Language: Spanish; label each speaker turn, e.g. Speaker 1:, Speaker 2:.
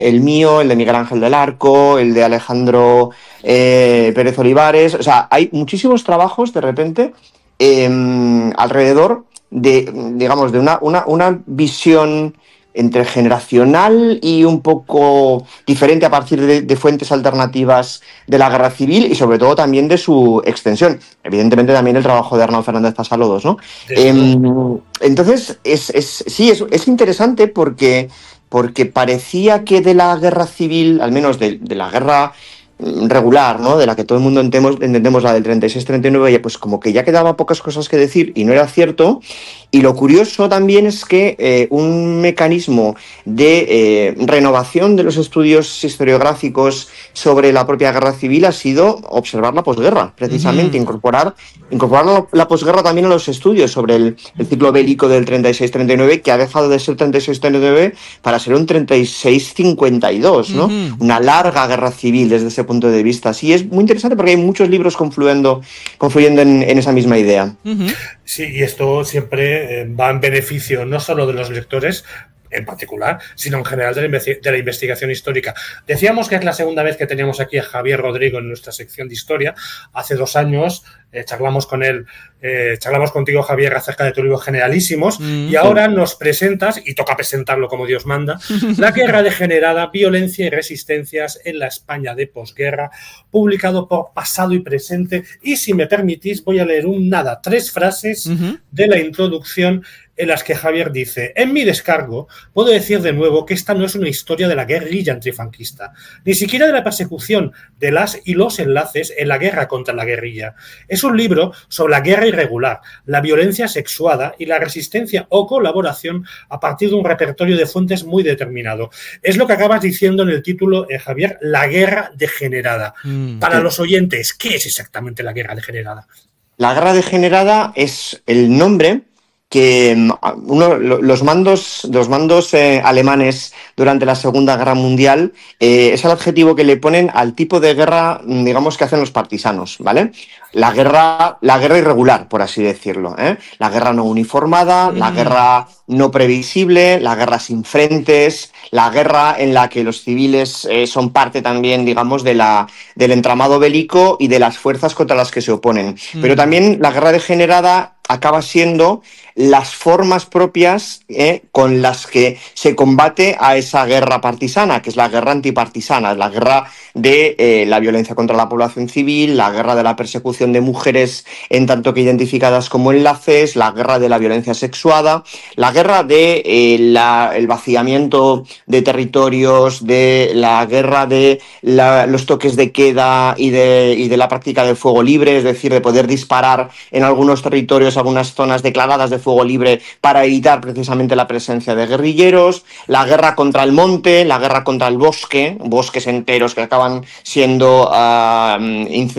Speaker 1: el mío, el de Miguel Ángel del Arco, el de Alejandro Pérez Olivares. O sea, hay muchísimos trabajos de repente alrededor de, digamos, de una visión entre generacional y un poco diferente a partir de fuentes alternativas de la guerra civil y sobre todo también de su extensión. Evidentemente también el trabajo de Arnau Fernández Pasalodos, ¿no?
Speaker 2: Desde luego.
Speaker 1: Entonces, sí, es interesante porque parecía que de la guerra civil, al menos de la guerra regular, ¿no? De la que todo el mundo entendemos la del 36-39, pues como que ya quedaba pocas cosas que decir y no era cierto. Y lo curioso también es que un mecanismo de renovación de los estudios historiográficos sobre la propia guerra civil ha sido observar la posguerra, precisamente,
Speaker 3: Ujú.
Speaker 1: incorporar la posguerra también a los estudios sobre el ciclo bélico del 36-39, que ha dejado de ser 36-39 para ser un 36-52, ¿no?
Speaker 3: Ujú.
Speaker 1: Una larga guerra civil desde ese punto de vista. Sí, es muy interesante porque hay muchos libros confluyendo en esa misma idea.
Speaker 3: Ujú.
Speaker 2: Sí, y esto siempre va en beneficio no solo de los lectores en particular, sino en general de la investigación histórica. Decíamos que es la segunda vez que teníamos aquí a Javier Rodrigo en nuestra sección de historia. Hace 2 años charlamos con él, charlamos contigo, Javier, acerca de tu libro Generalísimos, y ahora nos presentas, y toca presentarlo como Dios manda, La guerra degenerada, violencia y resistencias en la España de posguerra, publicado por Pasado y Presente. Y si me permitís, voy a leer 3 frases
Speaker 3: Ujú.
Speaker 2: de la introducción en las que Javier dice: en mi descargo puedo decir de nuevo que esta no es una historia de la guerrilla antifranquista, ni siquiera de la persecución de las y los enlaces en la guerra contra la guerrilla. Es un libro sobre la guerra irregular, la violencia sexuada y la resistencia o colaboración a partir de un repertorio de fuentes muy determinado. Es lo que acabas diciendo en el título, Javier, la guerra degenerada. Para los oyentes, ¿qué es exactamente la guerra degenerada?
Speaker 1: La guerra degenerada es el nombre que los mandos alemanes durante la Segunda Guerra Mundial es el adjetivo que le ponen al tipo de guerra, digamos, que hacen los partisanos, ¿vale? La guerra irregular, por así decirlo, ¿eh? La guerra no uniformada, la guerra no previsible, la guerra sin frentes, la guerra en la que los civiles son parte también, digamos, del entramado bélico y de las fuerzas contra las que se oponen. Pero también la guerra degenerada acaba siendo las formas propias con las que se combate a esa guerra partisana, que es la guerra antipartisana, la guerra de la violencia contra la población civil, la guerra de la persecución de mujeres en tanto que identificadas como enlaces, la guerra de la violencia sexuada, la guerra de el vaciamiento de territorios, de la guerra de los toques de queda y de la práctica del fuego libre, es decir, de poder disparar en algunos territorios, algunas zonas declaradas de fuego libre para evitar precisamente la presencia de guerrilleros, la guerra contra el monte, la guerra contra el bosque, bosques enteros que acaban siendo